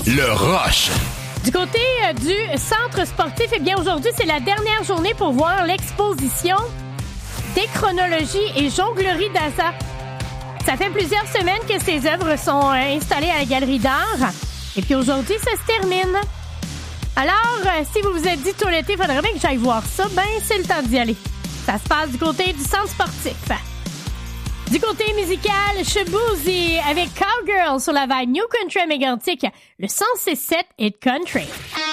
Le Rush. Du côté du centre sportif, eh bien aujourd'hui, c'est la dernière journée pour voir l'exposition Déchronologie et jonglerie d'Asa. Ça fait plusieurs semaines que ces œuvres sont installées à la galerie d'art. Et puis aujourd'hui, ça se termine. Alors, si vous vous êtes dit tout l'été, il faudrait bien que j'aille voir ça, ben c'est le temps d'y aller. Ça se passe du côté du centre sportif. Du côté musical, Shaboozey avec Cowgirl sur la vibe New Country Mégantic, le 106.7 Hit Country.